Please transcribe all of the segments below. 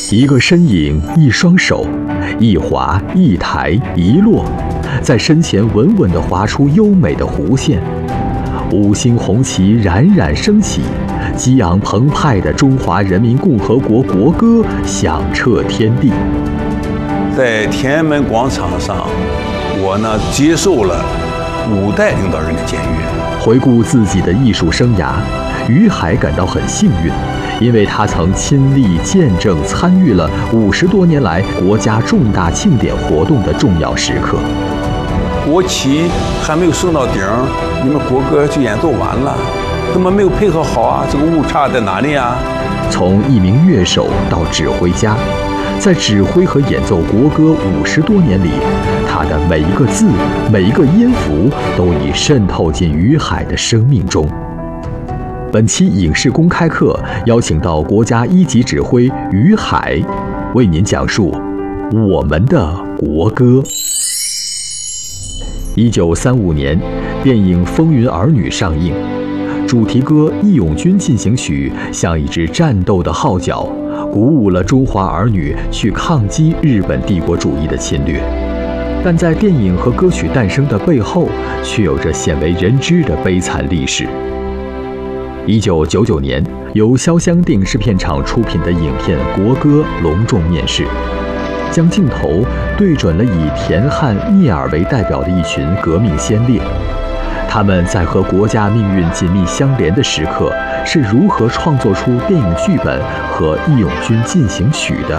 一个身影，一双手，一滑一抬一落，在身前稳稳地划出优美的弧线。五星红旗冉冉升起，激昂澎湃的中华人民共和国国歌响彻天地。 在天安门广场上，我呢接受了5代领导人的检阅。 回顾自己的艺术生涯，于海感到很幸运，因为他曾亲历见证参与了50多年来国家重大庆典活动的重要时刻。 国旗还没有升到顶，你们国歌就演奏完了，怎么没有配合好啊？这个误差在哪里啊？ 从一名乐手到指挥家，在指挥和演奏国歌50多年里，他的每一个字、每一个音符都已渗透进于海的生命中。本期影视公开课邀请到国家1级指挥于海，为您讲述我们的国歌。1935年，电影《风云儿女》上映，主题歌《义勇军进行曲》像一支战斗的号角，鼓舞了中华儿女去抗击日本帝国主义的侵略。但在电影和歌曲诞生的背后，却有着鲜为人知的悲惨历史。1999年，由潇湘电影制片厂出品的影片《国歌》隆重面世，将镜头对准了以田汉、聂耳为代表的一群革命先烈。他们在和国家命运紧密相连的时刻，是如何创作出电影剧本和《义勇军进行曲》的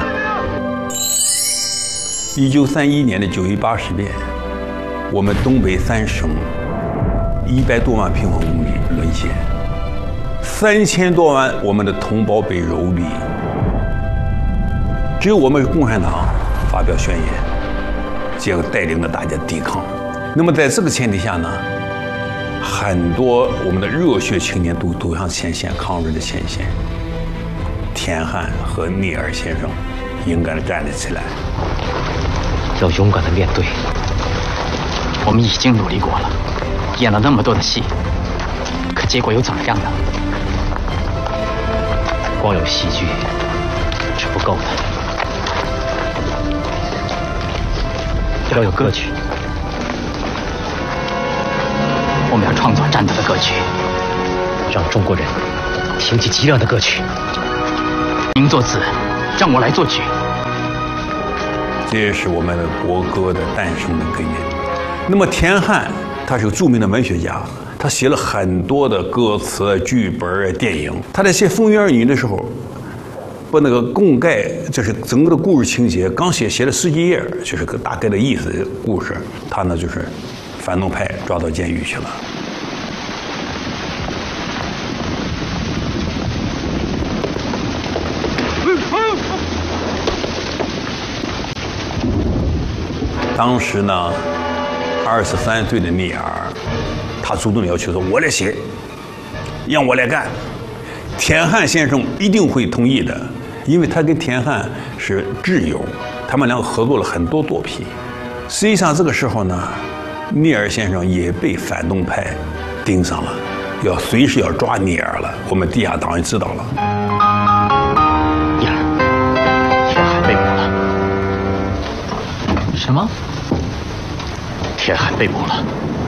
？1931年的9·18事变，我们东北3省100多万平方公里沦陷，3000多万我们的同胞被蹂躏，只有我们共产党发表宣言，结果带领着大家抵抗。那么在这个前提下呢，很多我们的热血青年都走向前线，抗日的前线。田汉和聂耳先生勇敢地站了起来， 要勇敢地面对。我们已经努力过了，演了那么多的戏，可结果又怎么样呢？光有戏剧是不够的，要有歌曲。我们要创作战斗的歌曲，让中国人挺起脊梁的歌曲。您作词，让我来作曲。 这也是我们的国歌的诞生的根源。那么田汉他是个著名的文学家，他写了很多的歌词、剧本、电影。他在写《风云儿女》的时候，把那个供概，就是整个的故事情节，刚写了10几页，就是个大概的意思的故事。他呢就是反动派抓到监狱去了。当时呢，23岁的聂耳，他主动要求说：“我来写，让我来干。”田汉先生一定会同意的，因为他跟田汉是挚友，他们两个合作了很多作品。实际上这个时候呢，聂耳先生也被反动派盯上了，要随时要抓聂耳了。我们地下党也知道了。 聂耳，田汉被捕了。什么？田汉被捕了。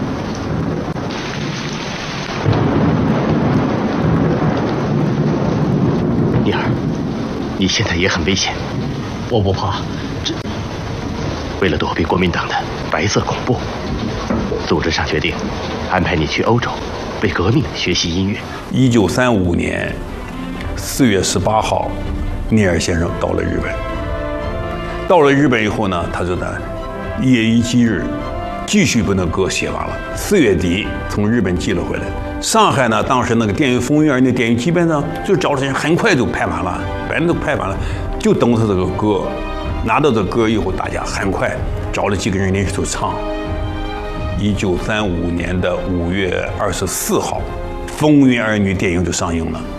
聂耳，你现在也很危险。我不怕，为了躲避国民党的白色恐怖，组织上决定安排你去欧洲，为革命学习音乐。 1935年4月18号，聂耳先生到了日本。到了日本以后呢，他就在夜以继日，继续把那歌写完了。4月底从日本寄了回来。上海呢，当时那个电影《风云儿女》电影基本上就找了人，很快就拍完了，100%都拍完了，就等他这个歌。拿到这歌以后，大家很快找了几个人临时就唱。1935年的5月24号，《风云儿女》电影就上映了。